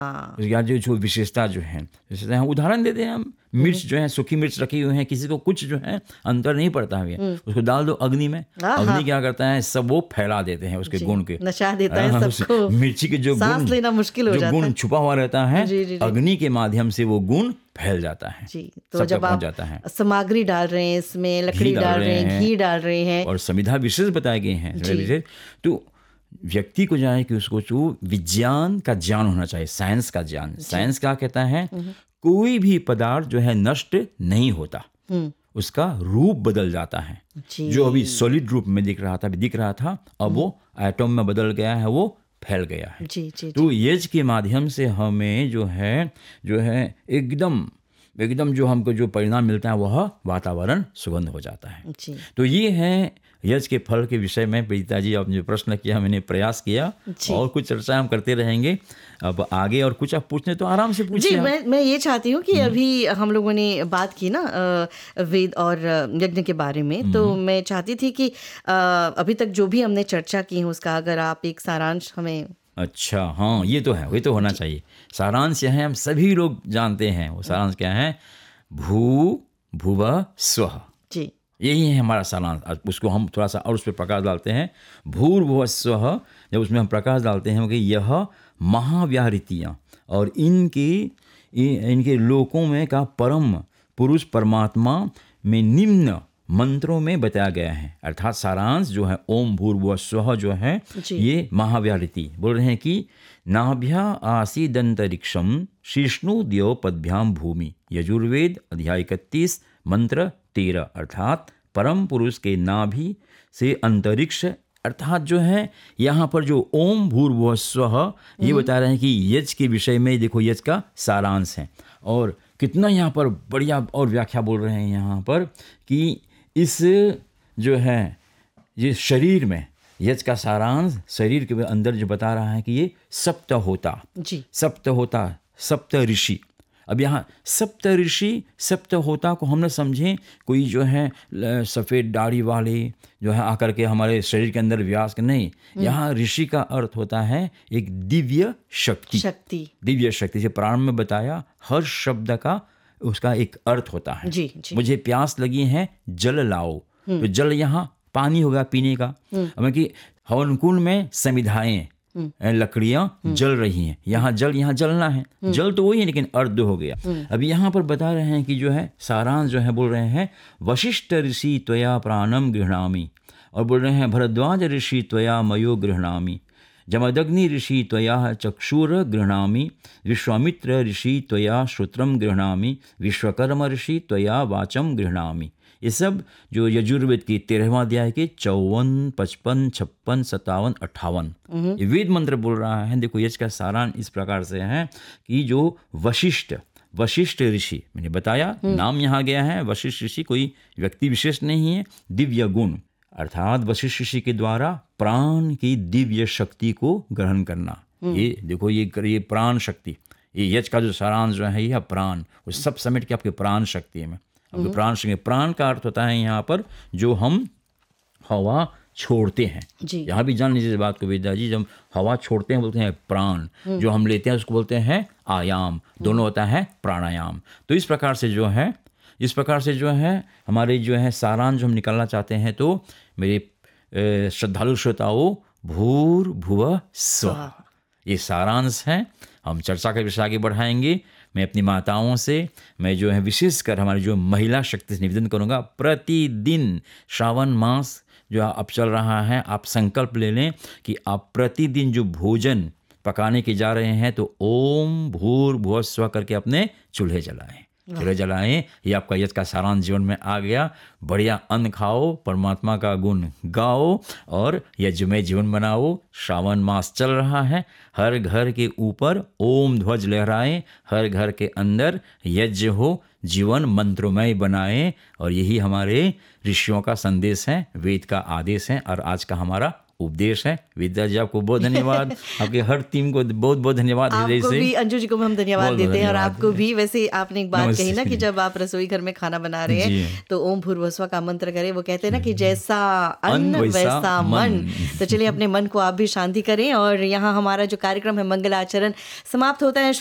हाँ। उसके बाद जो विशेषता जो है, जैसे हम उदाहरण देते हैं, हम मिर्च जो है, सूखी मिर्च रखी हुई है, किसी को कुछ जो है अंतर नहीं पड़ता है, उसको डाल दो अग्नि में, अग्नि क्या करता है, सब वो फैला देते हैं उसके गुण के, नशा देता है सबको, मिर्ची के जो सांस लेना मुश्किल हो जाता है, गुण छुपा हुआ रहता है, अग्नि के माध्यम से वो गुण फैल जाता है जी। तो जब आप सामग्री डाल रहे हैं, इसमें लकड़ी डाल रहे हैं, घी डाल रहे हैं, और संविधा विशेष बताए गए हैं, तो व्यक्ति को जाए कि उसको जो विज्ञान का ज्ञान होना चाहिए, साइंस का ज्ञान। साइंस क्या कहता है, कोई भी पदार्थ जो है नष्ट नहीं होता, उसका रूप बदल जाता है। जो अभी सॉलिड रूप में दिख रहा था, अब वो एटम में बदल गया है, वो फैल गया है। तो यज्ञ के माध्यम से हमें जो है एकदम जो हमको जो परिणाम मिलता है, वह वातावरण सुगंध हो जाता है। तो ये है यज्ञ के फल के विषय में पिताजी आपने जो प्रश्न किया, मैंने प्रयास किया, और कुछ चर्चा हम करते रहेंगे। अब आगे और कुछ आप पूछने तो आराम से पूछिए। जी, मैं ये चाहती हूँ कि अभी हम लोगों ने बात की ना वेद और यज्ञ के बारे में, तो मैं चाहती थी कि अभी तक जो भी हमने चर्चा की है उसका अगर आप एक सारांश हमें। अच्छा, हाँ, ये तो है, ये तो होना चाहिए। सारांश है, हम सभी लोग जानते हैं, वो सारांश क्या है, भूर्भुवः स्वः। जी, यही है हमारा सारांश। उसको हम थोड़ा सा और उस पर प्रकाश डालते हैं। भूर्भुवः स्वः, जब उसमें हम प्रकाश डालते हैं कि यह महाव्याहृतियाँ और इनके लोकों में का परम पुरुष परमात्मा में निम्न मंत्रों में बताया गया है। अर्थात सारांश जो है ओम भूर्भुवः स्वः जो है, ये महाव्याहृति बोल रहे हैं कि नाभ्या आसीदंतरिक्षम शीष्णुद्यो पदभ्याम भूमि, यजुर्वेद अध्याय 31 मंत्र 13। अर्थात परम पुरुष के नाभि से अंतरिक्ष, अर्थात जो है यहाँ पर जो ओम भूर्भुवः स्वः, ये बता रहे हैं कि यज्ञ के विषय में देखो, यज्ञ का सारांश है। और कितना यहाँ पर बढ़िया और व्याख्या बोल रहे हैं यहाँ पर कि इस जो है ये शरीर में, यज्ञ का सारांश शरीर के अंदर जो बता रहा है कि ये सप्त होता सप्त ऋषि। अब यहाँ सप्त ऋषि सप्त होता को हमने समझे कोई जो है सफ़ेद दाढ़ी वाले जो है आकर के हमारे शरीर के अंदर व्यास के, नहीं, यहाँ ऋषि का अर्थ होता है एक दिव्य शक्ति। दिव्य शक्ति से प्रारंभ में बताया, हर शब्द का उसका एक अर्थ होता है। जी। मुझे प्यास लगी है, जल लाओ, तो जल यहाँ पानी होगा पीने का। कि हवन कुंड में समिधाएं लकड़ियां जल रही हैं, यहाँ जलना है, जल तो वही है लेकिन अर्ध हो गया। अब यहाँ पर बता रहे हैं कि जो है सारांश जो है बोल रहे हैं, वशिष्ठ ऋषि त्वया प्राणम गृह्णामि, और बोल रहे हैं भरद्वाज ऋषि त्वया मयो गृह्णामि, जमदग्नि ऋषि त्वया चक्षुर गृह्णामि, विश्वामित्र ऋषि त्वया श्रोत्रम गृह्णामि, विश्वकर्म ऋषि त्वया वाचम गृह्णामि। ये सब जो यजुर्वेद की 13वां अध्याय के 54, 55, 56, 57, 58 ये वेद मंत्र बोल रहा है। देखो यज्ञ का सारांश इस प्रकार से है कि जो वशिष्ठ ऋषि, मैंने बताया नाम यहाँ गया है, वशिष्ठ ऋषि कोई व्यक्ति विशेष नहीं है, दिव्य गुण, अर्थात वशिष्ठ ऋषि के द्वारा प्राण की दिव्य शक्ति को ग्रहण करना। ये देखो ये प्राण शक्ति, ये यज्ञ का जो सारांश जो है, यह प्राण, वो सब समेट के आपके प्राण शक्ति में। अब प्राण शक्ति, प्राण का अर्थ होता है यहाँ पर जो हम हवा छोड़ते हैं। यहाँ भी जान लीजिए बात को वेदा जी, जब हवा छोड़ते हैं बोलते हैं प्राण, जो हम लेते हैं उसको बोलते हैं आयाम, दोनों होता है प्राणायाम। तो इस प्रकार से जो है हमारे जो है सारांश जो हम निकालना चाहते हैं, तो मेरे श्रद्धालु श्रोताओं, भूर्भुवः स्वः ये सारांश है। हम चर्चा का विषय आगे बढ़ाएंगे। मैं अपनी माताओं से, मैं जो है विशेषकर हमारी जो महिला शक्ति से निवेदन करूँगा, प्रतिदिन श्रावण मास जो अब चल रहा है, आप संकल्प ले लें कि आप प्रतिदिन जो भोजन पकाने के जा रहे हैं, तो ओम भूर्भुवः स्वः करके अपने चूल्हे जलाएं। ये आपका यज्ञ का सारांश जीवन में आ गया। बढ़िया अन्न खाओ, परमात्मा का गुण गाओ और यज्ञमय जीवन बनाओ। श्रावण मास चल रहा है, हर घर के ऊपर ओम ध्वज लहराएं, हर घर के अंदर यज्ञ हो, जीवन मंत्रमय बनाएं। और यही हमारे ऋषियों का संदेश है, वेद का आदेश है और आज का हमारा उपदेश है। विद्या जी आपको बहुत धन्यवाद, आपके हर टीम को बहुत बहुत धन्यवाद हृदय आपको से। भी, अंजू जी को भी हम धन्यवाद बहुत देते हैं, और धन्यवाद आपको भी। वैसे आपने एक बात नमस्ते। कही ना कि जब आप रसोई घर में खाना बना रहे जी। हैं तो ओम भूर्भुवस्सुः का मंत्र करें। वो कहते हैं ना कि जैसा अन्न अन्न वैसा वैसा मन। मन। तो चलिए अपने मन को आप भी शांति करें, और यहाँ हमारा जो कार्यक्रम है मंगलाचरण समाप्त होता है।